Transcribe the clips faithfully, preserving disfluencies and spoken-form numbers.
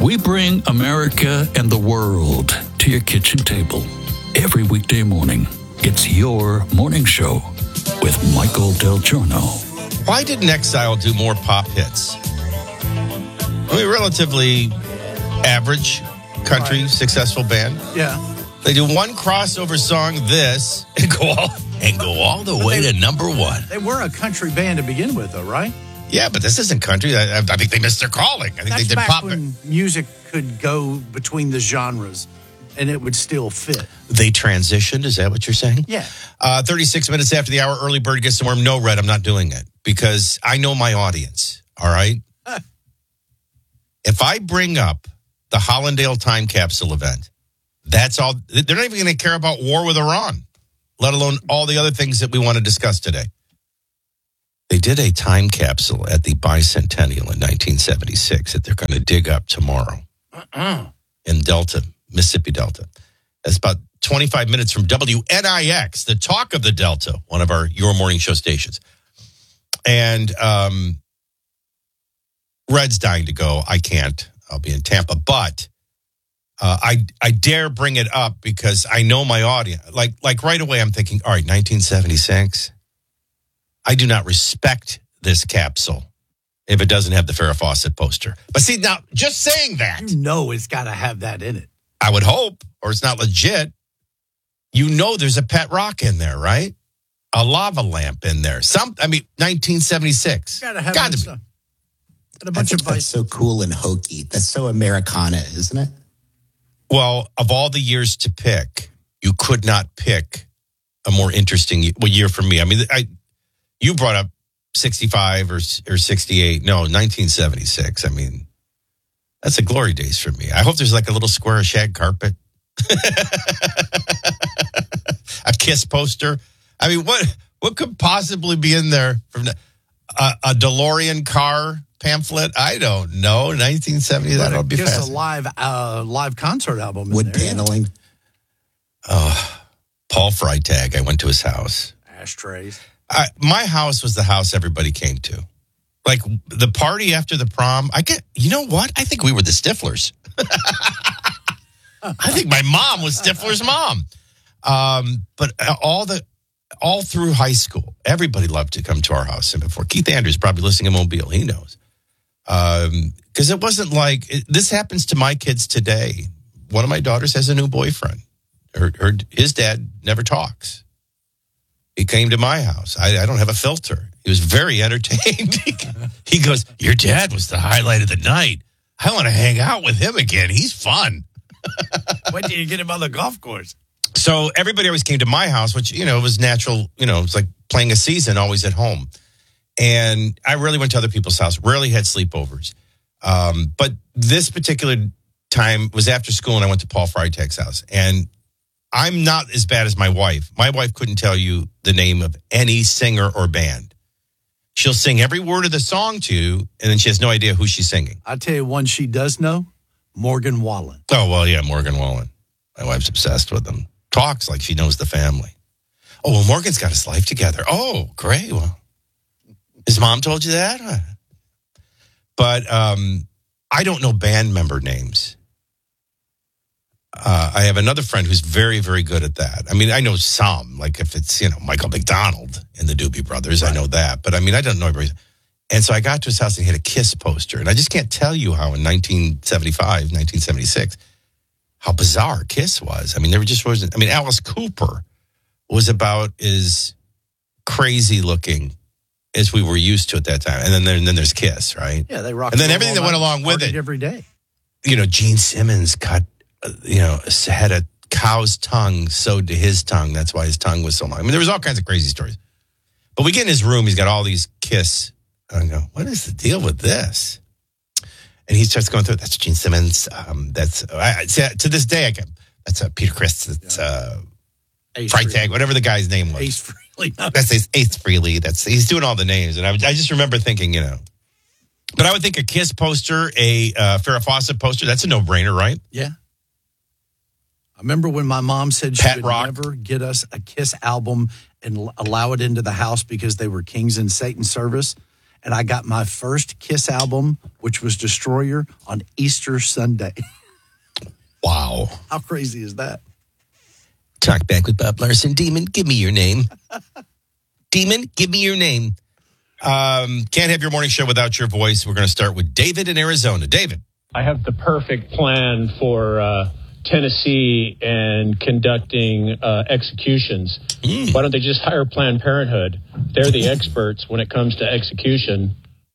We bring America and the world to your kitchen table every weekday morning. It's your morning show with Michael Del Giorno. Why didn't Exile do more pop hits? I mean, relatively average country right. successful band. Yeah. They do one crossover song, this, and go all, and go all the way they, to number one. They were a country band to begin with, though, right? Yeah, but this isn't country. I, I think they missed their calling. I think That's they did back pop. When music could go between the genres, and it would still fit. They transitioned. Is that what you're saying? Yeah. Uh, thirty-six minutes after the hour, early bird gets the worm. No, Red, I'm not doing it because I know my audience. All right. If I bring up the Hollandale time capsule event, that's all. They're not even going to care about war with Iran, let alone all the other things that we want to discuss today. They did a time capsule at the bicentennial in nineteen seventy-six that they're going to dig up tomorrow uh-uh. in Delta, Mississippi Delta. That's about twenty-five minutes from W N I X, the talk of the Delta, one of our Your Morning Show stations. And um, Red's dying to go. I can't. I'll be in Tampa. But uh, I I dare bring it up because I know my audience. Like, like right away, I'm thinking, all right, nineteen seventy-six. I do not respect this capsule if it doesn't have the Farrah Fawcett poster. But see, now, just saying that. You know it's got to have that in it. I would hope, or it's not legit. You know there's a pet rock in there, right? A lava lamp in there. Some, I mean, nineteen seventy-six. Got to have Got that to stuff. And a bunch of that's so cool and hokey. That's so Americana, isn't it? Well, of all the years to pick, you could not pick a more interesting well, year for me. I mean, I... You brought up sixty-five or or sixty-eight. No, nineteen seventy-six. I mean, that's a glory days for me. I hope there's like a little square of shag carpet. A Kiss poster. I mean, what what could possibly be in there? From the, uh, a DeLorean car pamphlet? I don't know. nineteen seventy, that'll be Kiss fast. a live, uh, live concert album. Wood in there, paneling. Yeah. Oh, Paul Freitag. I went to his house. Ashtrays. I, my house was the house everybody came to. Like the party after the prom. I get, you know what? I think we were the Stiflers. I think my mom was Stifler's mom. Um, but all the, all through high school, everybody loved to come to our house. And before Keith Andrews probably listening in Mobile, he knows. Um, because it wasn't like it, this happens to my kids today. One of my daughters has a new boyfriend. Her, her his dad never talks. He came to my house. I, I don't have a filter. He was very entertained. He goes, your dad was the highlight of the night. I want to hang out with him again. He's fun. When did you get him on the golf course? So everybody always came to my house, which, you know, was natural. You know, it's like playing a season always at home. And I rarely went to other people's house, rarely had sleepovers. Um, but this particular time was after school and I went to Paul Freitag's house. And I'm not as bad as my wife. My wife couldn't tell you the name of any singer or band. She'll sing every word of the song to you, and then she has no idea who she's singing. I'll tell you one she does know, Morgan Wallen. Oh, well, yeah, Morgan Wallen. My wife's obsessed with him. Talks like she knows the family. Oh, well, Morgan's got his life together. Oh, great. Well, his mom told you that? But um, I don't know band member names. Uh, I have another friend who's very, very good at that. I mean, I know some, like if it's, you know, Michael McDonald in the Doobie Brothers, right. I know that. But I mean, I don't know everybody. And so I got to his house and he had a Kiss poster. And I just can't tell you how in nineteen seventy-five, nineteen seventy-six, how bizarre Kiss was. I mean, there just wasn't, I mean, Alice Cooper was about as crazy looking as we were used to at that time. And then, there, and then there's Kiss, right? Yeah, they rock. And then everything that went along with it. Every day. You know, Gene Simmons cut, you know, had a cow's tongue sewed to his tongue. That's why his tongue was so long. I mean, there was all kinds of crazy stories. But we get in his room. He's got all these Kiss. And I go, what is the deal with this? And he starts going through it. That's Gene Simmons. Um, that's I, see, to this day, I can. That's uh, Peter Criss. That's uh, Freitag, whatever the guy's name was. Ace Frehley. No. That's Ace, Ace Frehley. That's he's doing all the names. And I, I just remember thinking, you know. But I would think a Kiss poster, a uh, Farrah Fawcett poster, that's a no-brainer, right? Yeah. I remember when my mom said she Pat would Rock. never get us a Kiss album and l- allow it into the house because they were Kings in Satan's service. and I got my first Kiss album, which was Destroyer, on Easter Sunday. Wow. How crazy is that? Talk back with Bob Larson. Demon, give me your name. Demon, give me your name. Um, can't have your morning show without your voice. We're going to start with David in Arizona. David. I have the perfect plan for uh, Tennessee and conducting uh, executions. Mm. Why don't they just hire Planned Parenthood? They're the experts when it comes to execution.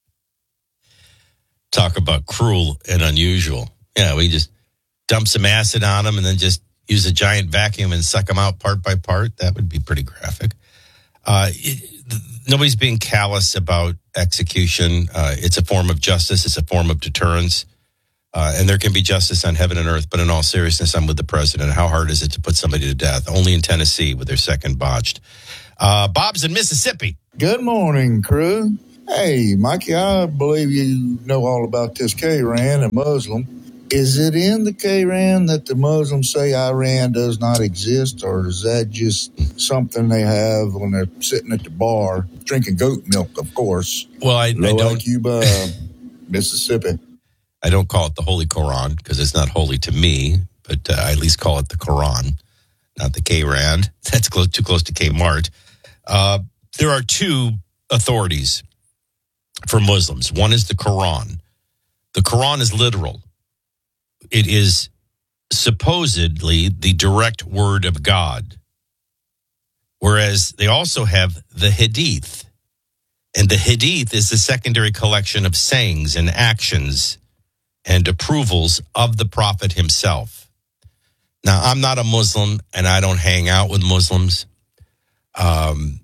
Talk about cruel and unusual. Yeah, we just dump some acid on them and then just use a giant vacuum and suck them out part by part. That would be pretty graphic. Uh, it, nobody's being callous about execution. Uh, it's a form of justice. It's a form of deterrence. Uh, and there can be justice on heaven and earth. But in all seriousness, I'm with the president. How hard is it to put somebody to death? Only in Tennessee with their second botched. Uh, Bob's in Mississippi. Good morning, crew. Hey, Mikey, I believe you know all about this K-Ran, a Muslim. Is it in the K-Ran that the Muslims say Iran does not exist, or is that just something they have when they're sitting at the bar, drinking goat milk, of course? Well, I, I don't. Cuba, Mississippi. I don't call it the Holy Quran because it's not holy to me, but uh, I at least call it the Quran, not the K-Ran. That's close, too close to Kmart. Uh, there are two authorities for Muslims. One is the Quran. The Quran is literal. It is supposedly the direct word of God. Whereas they also have the Hadith. And the Hadith is the secondary collection of sayings and actions and approvals of the Prophet himself. Now, I'm not a Muslim, and I don't hang out with Muslims. Um,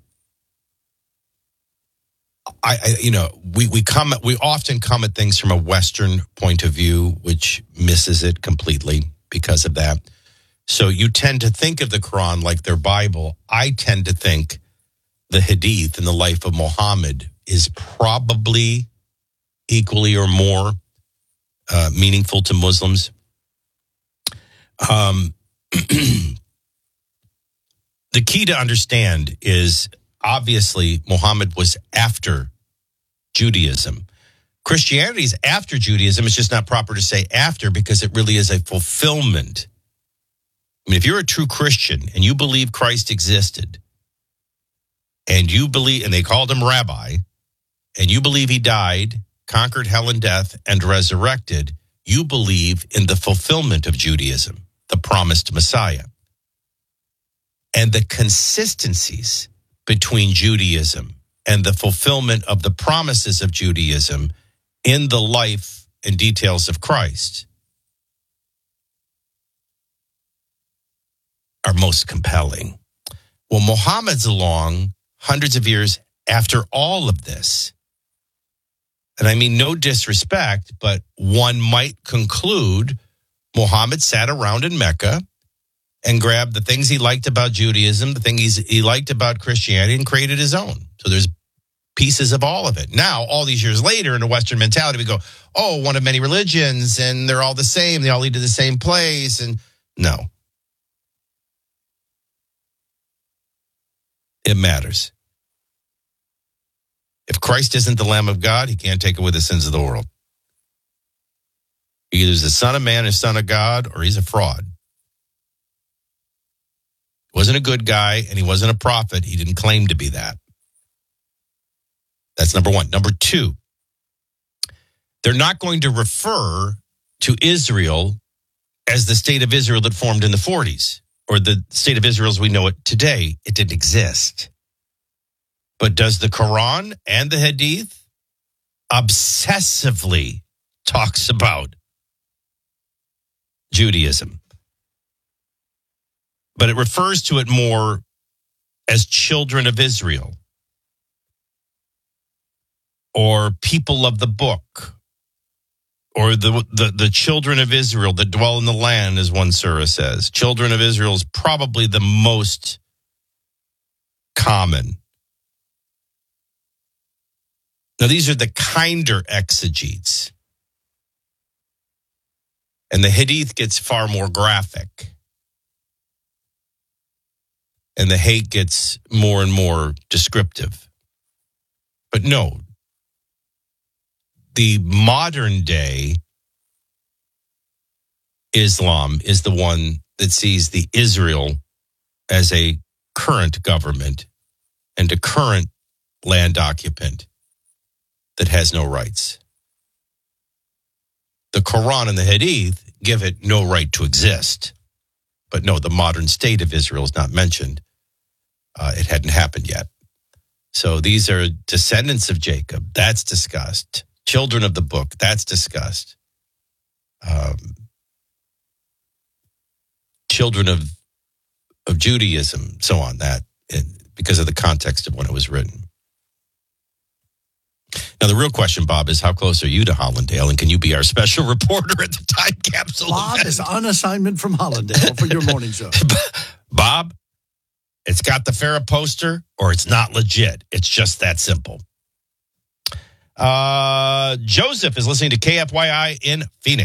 I, I, you know, we we come we often come at things from a Western point of view, which misses it completely because of that. So you tend to think of the Quran like their Bible. I tend to think the Hadith in the life of Muhammad is probably equally or more uh, meaningful to Muslims. Um, the key to understand is, obviously, Muhammad was after Judaism. Christianity is after Judaism. It's just not proper to say after because it really is a fulfillment. I mean, if you're a true Christian and you believe Christ existed, and you believe, and they called him rabbi, and you believe he died, conquered hell and death, and resurrected, you believe in the fulfillment of Judaism, the promised Messiah. And the consistencies between Judaism and the fulfillment of the promises of Judaism in the life and details of Christ are most compelling. Well, Muhammad's along hundreds of years after all of this. And I mean no disrespect, but one might conclude Muhammad sat around in Mecca and grabbed the things he liked about Judaism, the things he liked about Christianity, and created his own. So there's pieces of all of it. Now, all these years later, in a Western mentality, we go, oh, one of many religions, and they're all the same. They all lead to the same place. And no. It matters. If Christ isn't the Lamb of God, he can't take away the sins of the world. Either he's the Son of Man or Son of God, or he's a fraud. He wasn't a good guy, and he wasn't a prophet. He didn't claim to be that. That's number one. Number two, they're not going to refer to Israel as the state of Israel that formed in the forties, or the state of Israel as we know it today. It didn't exist. But does the Quran and the Hadith obsessively talks about Judaism? But it refers to it more as children of Israel or people of the book or the, the, the children of Israel that dwell in the land, as one surah says. Children of Israel is probably the most common. Now, these are the kinder exegetes. And the Hadith gets far more graphic. And the hate gets more and more descriptive. But no, the modern day Islam is the one that sees the Israel as a current government and a current land occupant that has no rights. The Quran and the Hadith give it no right to exist. But no, the modern state of Israel is not mentioned. Uh, it hadn't happened yet. So these are descendants of Jacob. That's discussed. Children of the book. That's discussed. Um, children of of Judaism, so on. That because of the context of when it was written. Now, the real question, Bob, is how close are you to Hollandale, and can you be our special reporter at the time capsule Bob event? is on assignment from Hollandale for your morning show. Bob, it's got the Farrah poster, or it's not legit. It's just that simple. Uh, Joseph is listening to K F Y I in Phoenix.